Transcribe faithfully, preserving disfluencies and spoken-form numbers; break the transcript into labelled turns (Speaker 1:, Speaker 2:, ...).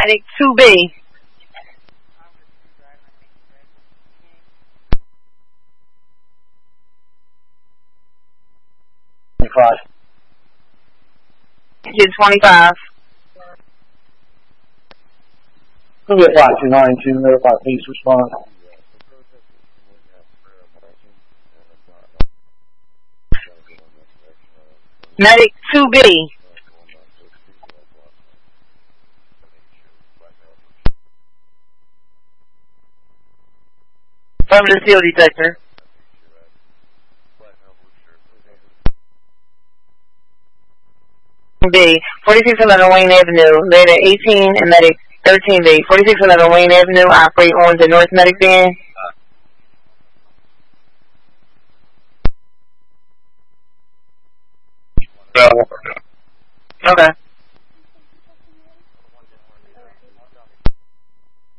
Speaker 1: Medic two B.
Speaker 2: twenty-five.
Speaker 1: Engine twenty-five.
Speaker 2: Go get five two nine two, notify police response.
Speaker 1: Medic two B. From the seal detector. B. forty-six eleven Wayne Avenue, later eighteen and Medic thirteen B. forty-six eleven Wayne Avenue, operate on the North Medic van. Okay.